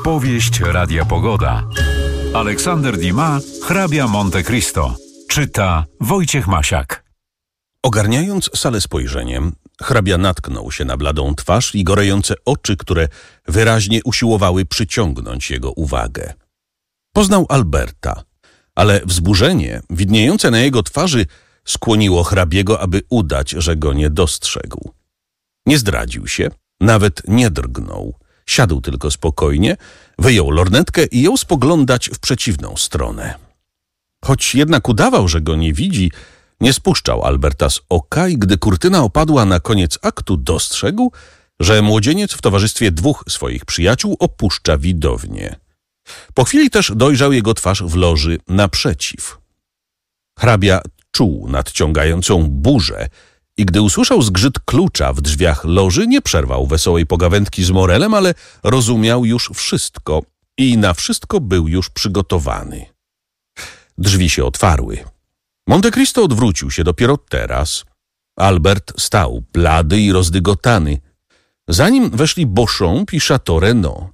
Powieść Radia Pogoda. Aleksander Dumas, hrabia Monte Cristo. Czyta Wojciech Masiak. Ogarniając salę spojrzeniem, hrabia natknął się na bladą twarz i gorejące oczy, które wyraźnie usiłowały przyciągnąć jego uwagę. Poznał Alberta, ale wzburzenie widniejące na jego twarzy skłoniło hrabiego, aby udać, że go nie dostrzegł. Nie zdradził się, nawet nie drgnął. Siadł tylko spokojnie, wyjął lornetkę i jął spoglądać w przeciwną stronę. Choć jednak udawał, że go nie widzi, nie spuszczał Alberta z oka i gdy kurtyna opadła na koniec aktu, dostrzegł, że młodzieniec w towarzystwie dwóch swoich przyjaciół opuszcza widownię. Po chwili też dojrzał jego twarz w loży naprzeciw. Hrabia czuł nadciągającą burzę i gdy usłyszał zgrzyt klucza w drzwiach loży, nie przerwał wesołej pogawędki z Morelem, ale rozumiał już wszystko i na wszystko był już przygotowany. Drzwi się otwarły. Monte Cristo odwrócił się dopiero teraz. Albert stał blady i rozdygotany. Za nim weszli Beauchamp i Château Renaud.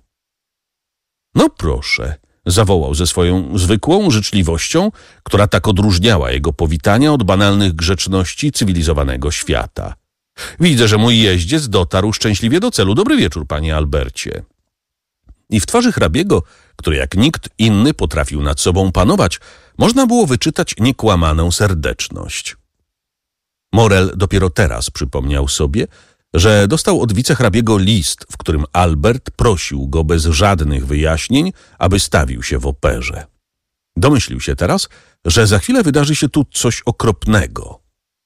No proszę, zawołał ze swoją zwykłą życzliwością, która tak odróżniała jego powitania od banalnych grzeczności cywilizowanego świata. Widzę, że mój jeździec dotarł szczęśliwie do celu. Dobry wieczór, panie Albercie. I w twarzy hrabiego, który jak nikt inny potrafił nad sobą panować, można było wyczytać niekłamaną serdeczność. Morel dopiero teraz przypomniał sobie, że dostał od wicehrabiego list, w którym Albert prosił go bez żadnych wyjaśnień, aby stawił się w operze. Domyślił się teraz, że za chwilę wydarzy się tu coś okropnego.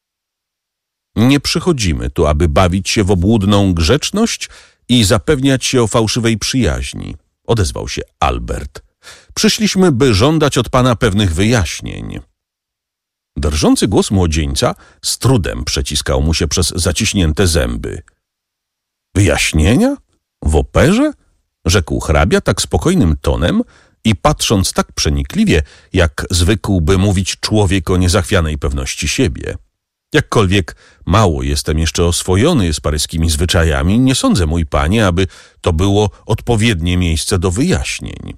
Nie przychodzimy tu, aby bawić się w obłudną grzeczność i zapewniać się o fałszywej przyjaźni, odezwał się Albert. Przyszliśmy, by żądać od pana pewnych wyjaśnień. Drżący głos młodzieńca z trudem przeciskał mu się przez zaciśnięte zęby. Wyjaśnienia? W operze? Rzekł hrabia tak spokojnym tonem i patrząc tak przenikliwie, jak zwykłby mówić człowiek o niezachwianej pewności siebie. Jakkolwiek mało jestem jeszcze oswojony z paryskimi zwyczajami, nie sądzę, mój panie, aby to było odpowiednie miejsce do wyjaśnień.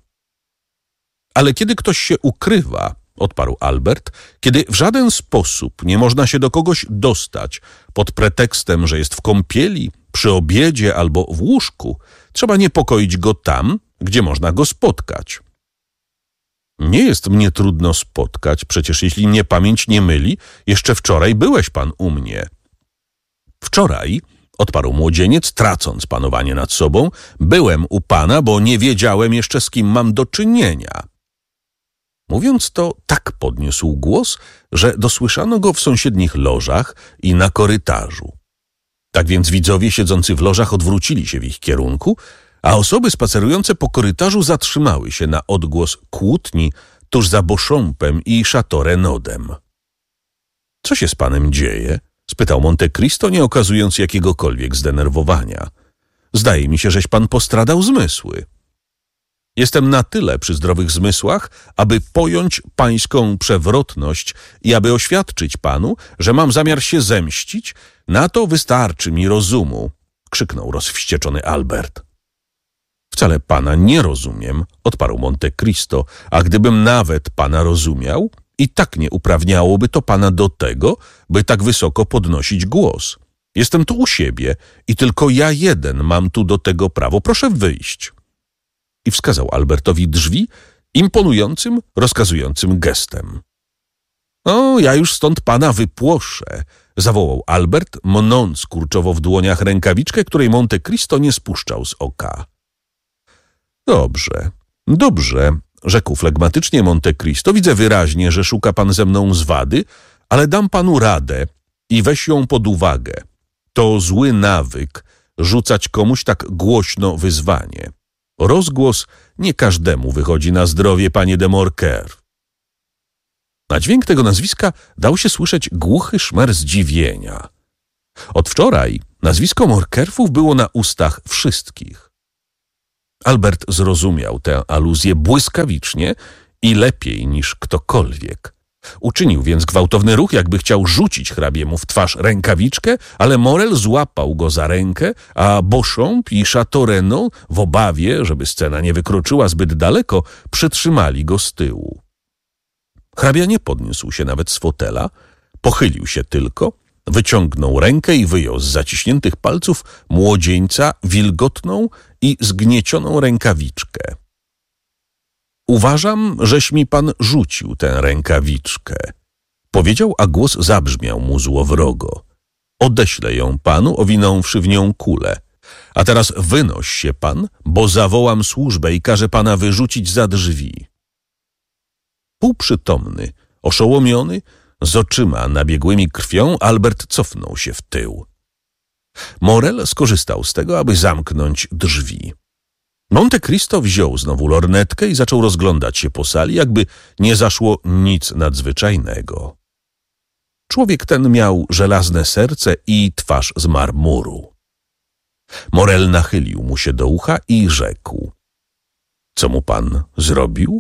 Ale kiedy ktoś się ukrywa, odparł Albert, kiedy w żaden sposób nie można się do kogoś dostać pod pretekstem, że jest w kąpieli, przy obiedzie albo w łóżku, trzeba niepokoić go tam, gdzie można go spotkać. Nie jest mnie trudno spotkać, przecież jeśli mnie pamięć nie myli, jeszcze wczoraj byłeś pan u mnie. Wczoraj, odparł młodzieniec, tracąc panowanie nad sobą, byłem u pana, bo nie wiedziałem jeszcze, z kim mam do czynienia. Mówiąc to, tak podniósł głos, że dosłyszano go w sąsiednich lożach i na korytarzu. Tak więc widzowie siedzący w lożach odwrócili się w ich kierunku, a osoby spacerujące po korytarzu zatrzymały się na odgłos kłótni tuż za Beauchampem i Château Renaudem. Co się z panem dzieje? Spytał Monte Cristo, nie okazując jakiegokolwiek zdenerwowania. Zdaje mi się, żeś pan postradał zmysły. Jestem na tyle przy zdrowych zmysłach, aby pojąć pańską przewrotność i aby oświadczyć panu, że mam zamiar się zemścić, na to wystarczy mi rozumu, krzyknął rozwścieczony Albert. Wcale pana nie rozumiem, odparł Monte Cristo, a gdybym nawet pana rozumiał, i tak nie uprawniałoby to pana do tego, by tak wysoko podnosić głos. Jestem tu u siebie i tylko ja jeden mam tu do tego prawo. Proszę wyjść. I wskazał Albertowi drzwi imponującym, rozkazującym gestem. O, ja już stąd pana wypłoszę, zawołał Albert, mnąc kurczowo w dłoniach rękawiczkę, której Monte Cristo nie spuszczał z oka. Dobrze, rzekł flegmatycznie Monte Cristo. Widzę wyraźnie, że szuka pan ze mną zwady, ale dam panu radę i weź ją pod uwagę. To zły nawyk rzucać komuś tak głośno wyzwanie. Rozgłos nie każdemu wychodzi na zdrowie, panie de Morcerf. Na dźwięk tego nazwiska dał się słyszeć głuchy szmer zdziwienia. Od wczoraj nazwisko Morcerfów było na ustach wszystkich. Albert zrozumiał tę aluzję błyskawicznie i lepiej niż ktokolwiek. Uczynił więc gwałtowny ruch, jakby chciał rzucić hrabiemu w twarz rękawiczkę, ale Morel złapał go za rękę, a Beauchamp i Château Renaud, w obawie, żeby scena nie wykroczyła zbyt daleko, przytrzymali go z tyłu. Hrabia nie podniósł się nawet z fotela, pochylił się tylko, wyciągnął rękę i wyjął z zaciśniętych palców młodzieńca wilgotną i zgniecioną rękawiczkę. Uważam, żeś mi pan rzucił tę rękawiczkę, powiedział, a głos zabrzmiał mu złowrogo. Odeślę ją panu, owinąwszy w nią kulę. A teraz wynoś się pan, bo zawołam służbę i każę pana wyrzucić za drzwi. Półprzytomny, oszołomiony, z oczyma nabiegłymi krwią, Albert cofnął się w tył. Morel skorzystał z tego, aby zamknąć drzwi. Monte Cristo wziął znowu lornetkę i zaczął rozglądać się po sali, jakby nie zaszło nic nadzwyczajnego. Człowiek ten miał żelazne serce i twarz z marmuru. Morel nachylił mu się do ucha i rzekł: co mu pan zrobił?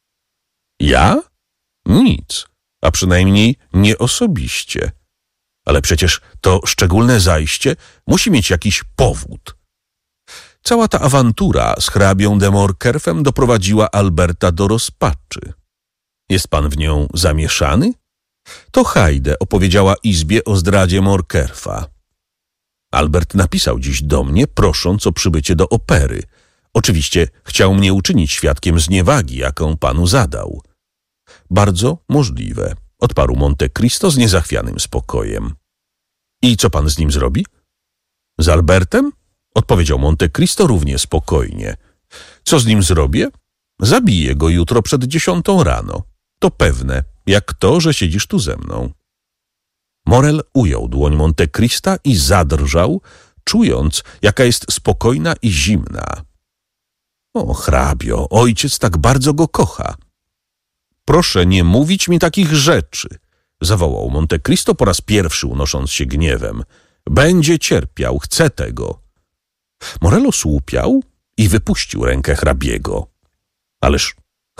Ja? Nic, a przynajmniej nie osobiście. Ale przecież to szczególne zajście musi mieć jakiś powód. Cała ta awantura z hrabią de Morkerfem doprowadziła Alberta do rozpaczy. Jest pan w nią zamieszany? To Haydée opowiedziała izbie o zdradzie Morkerfa. Albert napisał dziś do mnie, prosząc o przybycie do opery. Oczywiście chciał mnie uczynić świadkiem zniewagi, jaką panu zadał. Bardzo możliwe, odparł Monte Cristo z niezachwianym spokojem. I co pan z nim zrobi? Z Albertem? Odpowiedział Monte Cristo równie spokojnie. Co z nim zrobię? Zabiję go jutro przed 10 rano. To pewne, jak to, że siedzisz tu ze mną. Morel ujął dłoń Monte Crista i zadrżał, czując, jaka jest spokojna i zimna. O, hrabio, ojciec tak bardzo go kocha. Proszę nie mówić mi takich rzeczy, zawołał Monte Cristo po raz pierwszy, unosząc się gniewem. Będzie cierpiał, chcę tego. Morel osłupiał i wypuścił rękę hrabiego. Ależ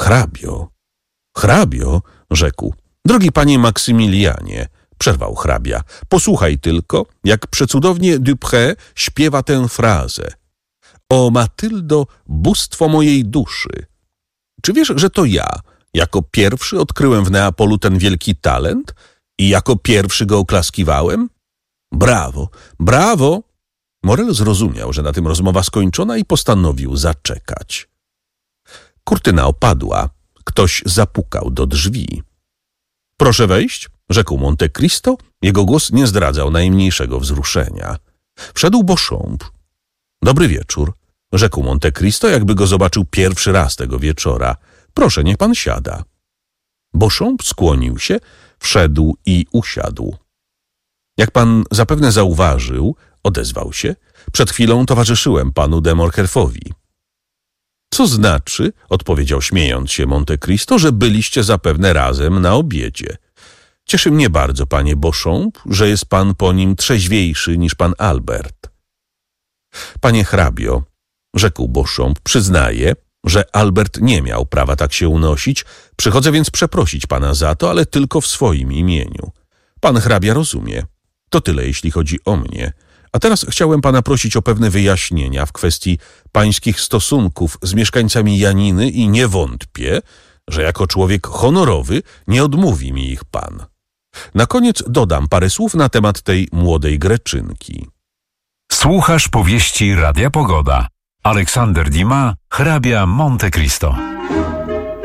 hrabio, rzekł. Drogi panie Maksymilianie, przerwał hrabia, posłuchaj tylko, jak przecudownie Dupré śpiewa tę frazę. O Matyldo, bóstwo mojej duszy. Czy wiesz, że to ja jako pierwszy odkryłem w Neapolu ten wielki talent i jako pierwszy go oklaskiwałem? Brawo, brawo! Morel zrozumiał, że na tym rozmowa skończona i postanowił zaczekać. Kurtyna opadła. Ktoś zapukał do drzwi. Proszę wejść, rzekł Monte Cristo. Jego głos nie zdradzał najmniejszego wzruszenia. Wszedł Beauchamp. Dobry wieczór, rzekł Monte Cristo, jakby go zobaczył pierwszy raz tego wieczora. Proszę, niech pan siada. Beauchamp skłonił się, wszedł i usiadł. Jak pan zapewne zauważył, odezwał się, przed chwilą towarzyszyłem panu de Morkerfowi. Co znaczy, odpowiedział śmiejąc się Monte Cristo, że byliście zapewne razem na obiedzie. Cieszy mnie bardzo, panie Beauchamp, że jest pan po nim trzeźwiejszy niż pan Albert. Panie hrabio, rzekł Beauchamp, przyznaję, że Albert nie miał prawa tak się unosić, przychodzę więc przeprosić pana za to, ale tylko w swoim imieniu. Pan hrabia rozumie. To tyle, jeśli chodzi o mnie. A teraz chciałem pana prosić o pewne wyjaśnienia w kwestii pańskich stosunków z mieszkańcami Janiny i nie wątpię, że jako człowiek honorowy nie odmówi mi ich pan. Na koniec dodam parę słów na temat tej młodej Greczynki. Słuchasz powieści Radia Pogoda. Aleksander Dumas, hrabia Monte Cristo.